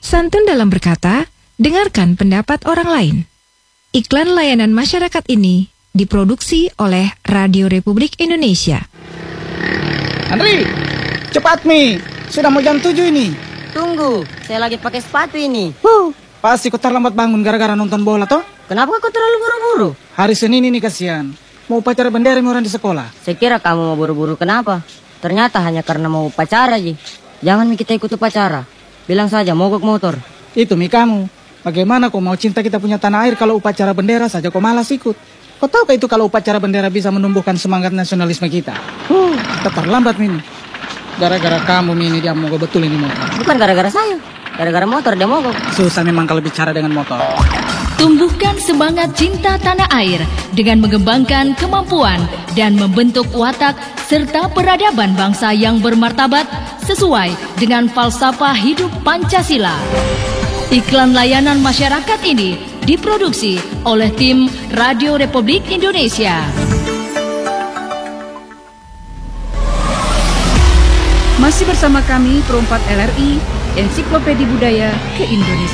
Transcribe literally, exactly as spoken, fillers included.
Santun dalam berkata, dengarkan pendapat orang lain. Iklan layanan masyarakat ini diproduksi oleh Radio Republik Indonesia. Andri, cepat Mi, sudah mau jam tujuh ini. Tunggu, saya lagi pakai sepatu ini. Huh, pasti kau terlambat bangun gara-gara nonton bola toh? Kenapa kau terlalu buru-buru? Hari Senin ini kasihan, mau upacara bendera orang di sekolah. Saya kira kamu mau buru-buru kenapa? Ternyata hanya karena mau upacara, Ji. Jangan Mi kita ikut upacara. Bilang saja mogok motor. Itu Mi kamu. Bagaimana kau mau cinta kita punya tanah air kalau upacara bendera saja kau malas ikut? Kau tahu itu kalau upacara bendera bisa menumbuhkan semangat nasionalisme kita? Huh, kita terlambat Mi. Gara-gara kamu Mi ini dia mogok betul ini motor. Bukan gara-gara saya. Gara-gara motor dia mogok. Susah memang kalau bicara dengan motor. Tumbuhkan semangat cinta tanah air dengan mengembangkan kemampuan dan membentuk watak serta peradaban bangsa yang bermartabat sesuai dengan falsafah hidup Pancasila. Iklan layanan masyarakat ini diproduksi oleh tim Radio Republik Indonesia. Masih bersama kami Perempat L R I, Ensiklopedia Budaya ke Indonesia.